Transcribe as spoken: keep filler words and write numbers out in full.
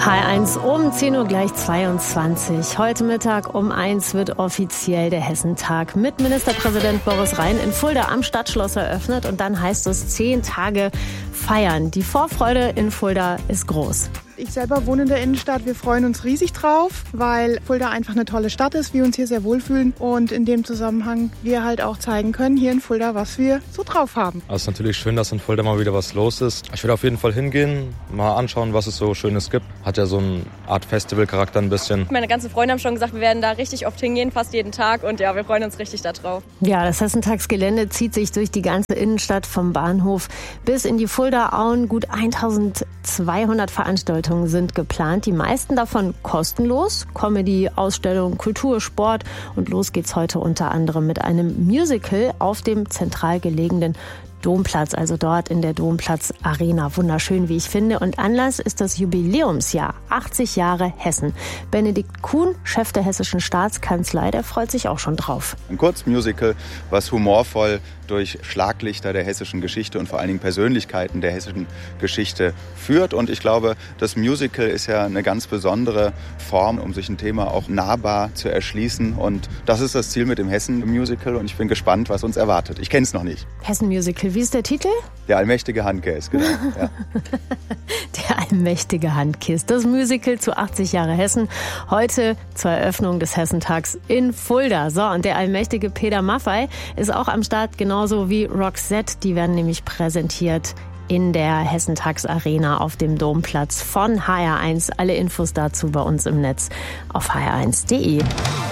H R eins um zehn Uhr gleich zweiundzwanzig. Heute Mittag um eins wird offiziell der Hessentag mit Ministerpräsident Boris Rhein in Fulda am Stadtschloss eröffnet. Und dann heißt es zehn Tage feiern. Die Vorfreude in Fulda ist groß. Ich selber wohne in der Innenstadt. Wir freuen uns riesig drauf, weil Fulda einfach eine tolle Stadt ist, wir uns hier sehr wohlfühlen und in dem Zusammenhang wir halt auch zeigen können hier in Fulda, was wir so drauf haben. Also es ist natürlich schön, dass in Fulda mal wieder was los ist. Ich will auf jeden Fall hingehen, mal anschauen, was es so Schönes gibt. Hat ja so eine Art Festivalcharakter ein bisschen. Meine ganzen Freunde haben schon gesagt, wir werden da richtig oft hingehen, fast jeden Tag. Und ja, wir freuen uns richtig da drauf. Ja, das Hessentagsgelände zieht sich durch die ganze Innenstadt vom Bahnhof bis in die Fulda-Auen. Gut eintausendzweihundert Veranstaltungen sind geplant. Die meisten davon kostenlos. Comedy, Ausstellung, Kultur, Sport. Und los geht's heute unter anderem mit einem Musical auf dem zentral gelegenen Domplatz, also dort in der Domplatz Arena. Wunderschön, wie ich finde. Und Anlass ist das Jubiläumsjahr, achtzig Jahre Hessen. Benedikt Kuhn, Chef der Hessischen Staatskanzlei, der freut sich auch schon drauf. Ein Kurzmusical, was humorvoll durch Schlaglichter der hessischen Geschichte und vor allen Dingen Persönlichkeiten der hessischen Geschichte führt. Und ich glaube, das Musical ist ja eine ganz besondere Form, um sich ein Thema auch nahbar zu erschließen. Und das ist das Ziel mit dem Hessen-Musical. Und ich bin gespannt, was uns erwartet. Ich kenne es noch nicht. Hessen-Musical, wie ist der Titel? Der allmächtige Handkäse, genau. Ja. Der allmächtige Handkäse. Das Musical zu achtzig Jahre Hessen. Heute zur Eröffnung des Hessentags in Fulda. So, und der allmächtige Peter Maffay ist auch am Start, genauso wie Roxette. Die werden nämlich präsentiert in der Hessentagsarena auf dem Domplatz von H R eins. Alle Infos dazu bei uns im Netz auf h r eins punkt d e.